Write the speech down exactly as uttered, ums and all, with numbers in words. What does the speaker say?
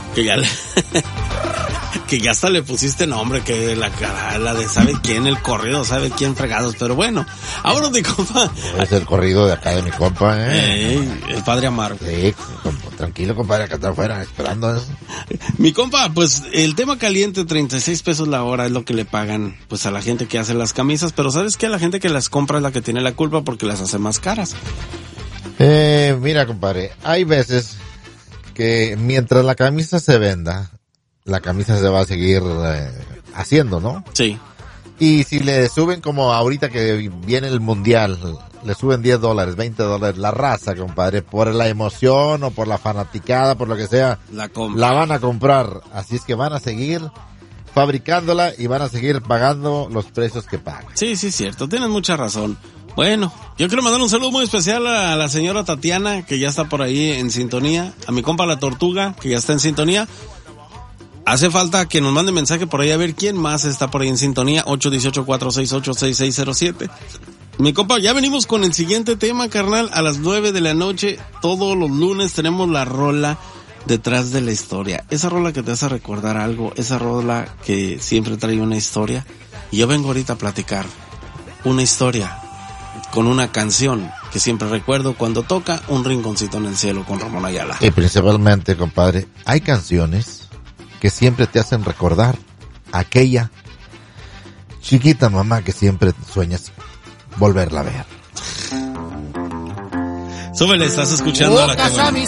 Que ya le... que ya hasta le pusiste nombre, que la cara, la de sabe quién, el corrido, sabe quién fregados, pero bueno, ahora mi compa. Es el corrido de acá de mi compa, eh. Ey, el padre Amaro. Sí, tranquilo, compadre, acá está afuera, esperando eso. Mi compa, pues, el tema caliente, treinta y seis pesos la hora es lo que le pagan, pues, a la gente que hace las camisas, pero ¿sabes qué? La gente que las compra es la que tiene la culpa porque las hace más caras. Eh, mira, compadre, hay veces que mientras la camisa se venda, la camisa se va a seguir eh, haciendo, ¿no? Sí. Y si le suben como ahorita que viene el mundial, le suben diez dólares, veinte dólares, la raza, compadre, por la emoción o por la fanaticada, por lo que sea, la, compra. la van a comprar. Así es que van a seguir fabricándola y van a seguir pagando los precios que pagan. Sí, sí, cierto, tienes mucha razón. Bueno, yo quiero mandar un saludo muy especial a la señora Tatiana, que ya está por ahí en sintonía, a mi compa La Tortuga, que ya está en sintonía. Hace falta que nos mande mensaje por ahí a ver quién más está por ahí en sintonía. ocho uno ocho, cuatro seis ocho, seis seis cero siete. Mi compa, ya venimos con el siguiente tema, carnal. A las nueve de la noche, todos los lunes tenemos la rola detrás de la historia. Esa rola que te hace recordar algo, esa rola que siempre trae una historia. Y yo vengo ahorita a platicar una historia con una canción que siempre recuerdo cuando toca Un Rinconcito en el Cielo con Ramón Ayala. Y principalmente, compadre, hay canciones que siempre te hacen recordar aquella chiquita mamá que siempre sueñas volverla a ver. Súbele, estás escuchando a la Pocas cámara.